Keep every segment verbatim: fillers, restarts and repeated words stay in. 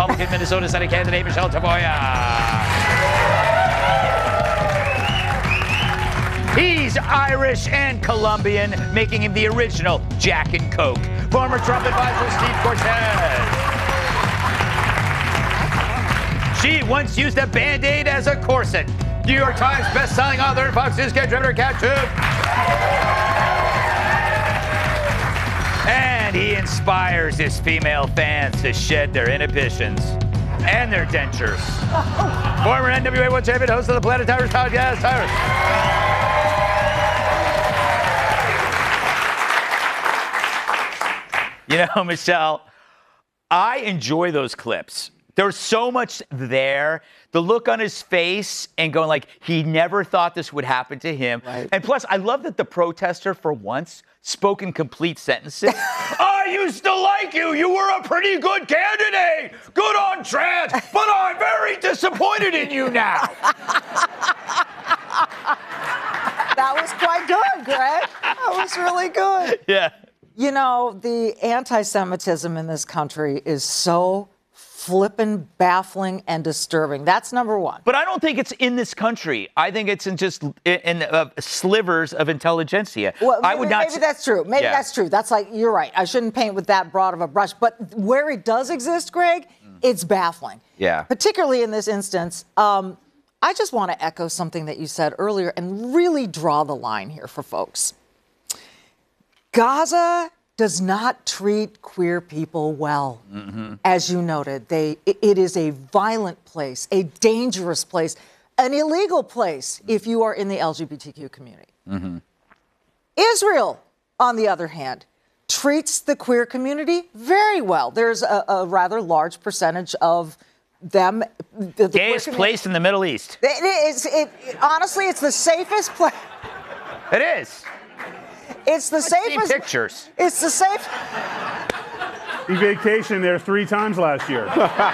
Republican Minnesota Senate candidate Michelle Tafoya. He's Irish and Colombian, making him the original Jack and Coke. Former Trump advisor Steve Cortez. She once used a Band-Aid as a corset. New York Times best-selling author and Fox News contributor Kat Choub. And he inspires his female fans to shed their inhibitions and their dentures. Former N W A World Champion, host of the Planet Tyrus podcast, Tyrus. You know, Michelle, I enjoy those clips. There's so much there. The look on his face and going like, he never thought this would happen to him. Right. And plus, I love that the protester, for once, spoke in complete sentences. I used to like you. You were a pretty good candidate. Good on trans. But I'm very disappointed in you now. That was quite good, Greg. That was really good. Yeah. You know, the anti-Semitism in this country is so flippin' baffling and disturbing. That's number one. But I don't think it's in this country. I think it's in just in, in uh, slivers of intelligentsia. Well, I maybe, would not. Maybe that's true. Maybe yeah. that's true. That's like, you're right. I shouldn't paint with that broad of a brush. But where it does exist, Greg, mm. it's baffling. Yeah. Particularly in this instance. Um, I just want to echo something that you said earlier and really draw the line here for folks. Gaza does not treat queer people well. Mm-hmm. As you noted, they it is a violent place, a dangerous place, an illegal place if you are in the L G B T Q community. Mm-hmm. Israel, on the other hand, treats the queer community very well. There's a, a rather large percentage of them. The, the gayest place in the Middle East. It is. It, it, honestly, it's the safest place. It is. It's the I've safest. seen pictures. It's the safe. He vacationed there three times last year.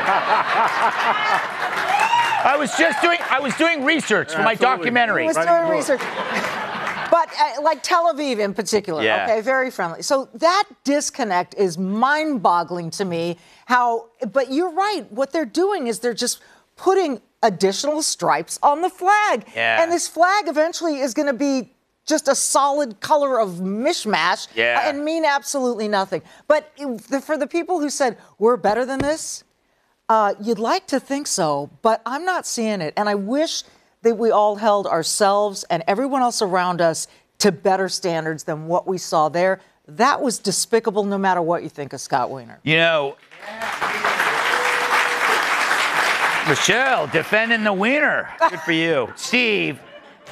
I was just doing. I was doing research for my Absolutely. documentary. He was doing research. But uh, like Tel Aviv in particular, yeah. okay, very friendly. So that disconnect is mind-boggling to me. How? But you're right. What they're doing is they're just putting additional stripes on the flag, yeah. and this flag eventually is going to be just a solid color of mishmash yeah. and mean absolutely nothing. But for the people who said, we're better than this, uh, you'd like to think so, but I'm not seeing it. And I wish that we all held ourselves and everyone else around us to better standards than what we saw there. That was despicable, no matter what you think of Scott Wiener. You know, Michelle, defending the Wiener. Good for you. Steve,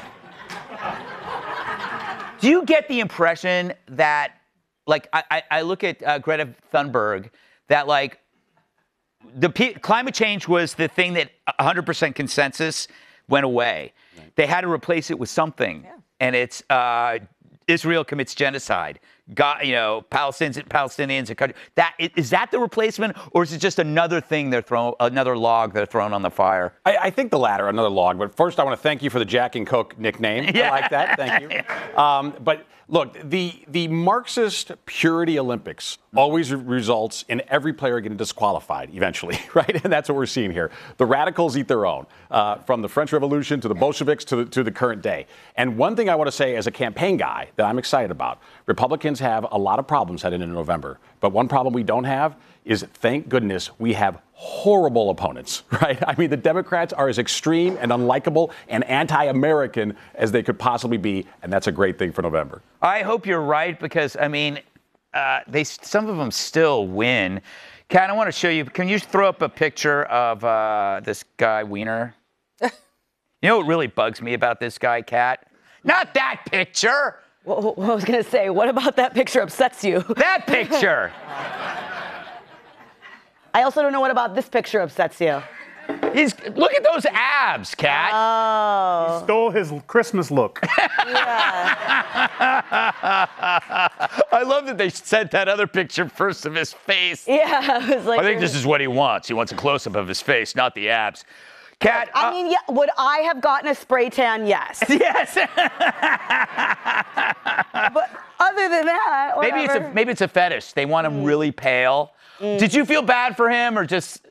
do you get the impression that, like, I, I look at uh, Greta Thunberg, that, like, the p- climate change was the thing that one hundred percent consensus went away. Right. They had to replace it with something, yeah. and it's uh, Israel commits genocide. God, you know, Palestinians, Palestinians, that is that the replacement, or is it just another thing they're throwing, another log they're throwing on the fire? I, I think the latter, another log. But first, I want to thank you for the Jack and Coke nickname. Yeah. I like that. Thank you. Um, but look, the the Marxist purity Olympics always re- results in every player getting disqualified eventually, right? And that's what we're seeing here. The radicals eat their own, uh, from the French Revolution to the Bolsheviks to the, to the current day. And one thing I want to say as a campaign guy that I'm excited about, Republicans have a lot of problems heading into November. But one problem we don't have is, thank goodness, we have horrible opponents, right? I mean, the Democrats are as extreme and unlikable and anti-American as they could possibly be, and that's a great thing for November. I hope you're right, because, I mean, uh, they some of them still win. Kat, I want to show you. Can you throw up a picture of uh, this guy, Wiener? You know what really bugs me about this guy, Kat? Not that picture. Well, I was going to say, what about that picture upsets you? That picture. I also don't know what about this picture upsets you. He's look at those abs, Kat. Oh. He stole his Christmas look. Yeah. I love that they sent that other picture first of his face. Yeah, I was like, I think this is what he wants. He wants a close-up of his face, not the abs. Kat, I uh, mean, yeah, would I have gotten a spray tan? Yes. Yes. But other than that, maybe it's a maybe it's a fetish. They want him mm. really pale. Mm. Did you feel bad for him, or just